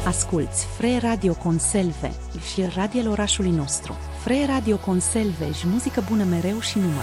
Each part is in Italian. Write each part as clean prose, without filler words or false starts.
Asculți Freie Radio Conselve și radiul orașului nostru. Freie Radio Conselve și muzică bună mereu și numai.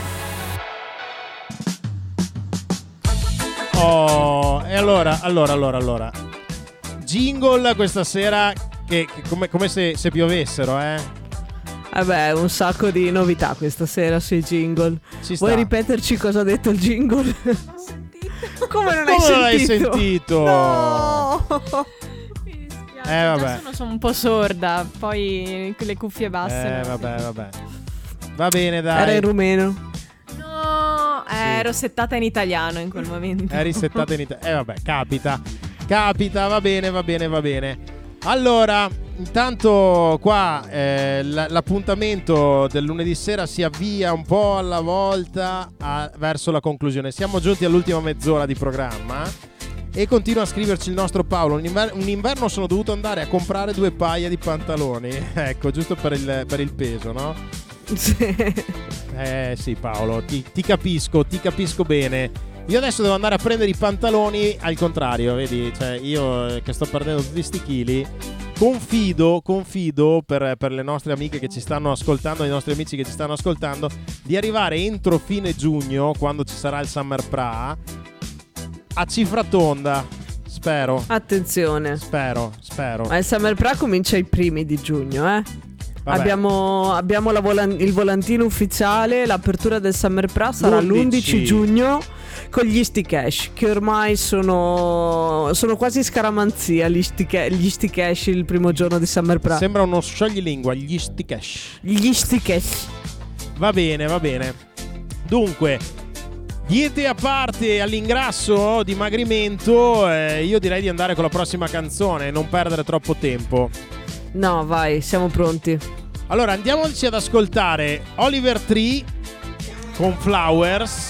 Oh, e allora. Jingle questa sera che come se piovessero, Vabbè, un sacco di novità questa sera sui jingle. Vuoi ripeterci cosa ha detto il jingle? Come non hai sentito? No! Mi dispiace, vabbè. adesso sono un po' sorda, poi con le cuffie basse. Vabbè. Va bene, dai. Era in rumeno. No, ero settata in italiano in quel momento. Eri settata in italiano. Vabbè, capita, va bene. Allora, intanto qua l'appuntamento del lunedì sera si avvia un po' alla volta verso la conclusione. Siamo giunti all'ultima mezz'ora di programma e continua a scriverci il nostro Paolo. Un inverno sono dovuto andare a comprare 2 paia di pantaloni. Ecco, giusto per il peso, no? Sì, Paolo, ti capisco bene. Io adesso devo andare a prendere i pantaloni al contrario, vedi? Cioè, io che sto perdendo tutti sti chili, confido per le nostre amiche che ci stanno ascoltando, i nostri amici che ci stanno ascoltando, di arrivare entro fine giugno, quando ci sarà il Summer Pra, a cifra tonda. Spero. Attenzione. Spero. Ma il Summer Pra comincia i primi di giugno, Abbiamo il volantino ufficiale. L'apertura del Summer Pra sarà l'11 giugno con gli Sticash, che ormai sono quasi scaramanzia. Gli Sticash il primo giorno di Summer Pra. Sembra uno scioglilingua. Gli Sticash. Va bene. Dunque, diete a parte all'ingrasso, dimagrimento, io direi di andare con la prossima canzone, non perdere troppo tempo. No, vai, siamo pronti. Allora, andiamoci ad ascoltare Oliver Tree con Flowers.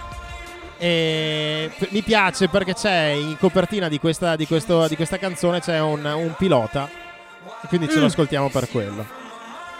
Mi piace perché c'è in copertina di questa canzone c'è un pilota, quindi ce lo ascoltiamo per quello.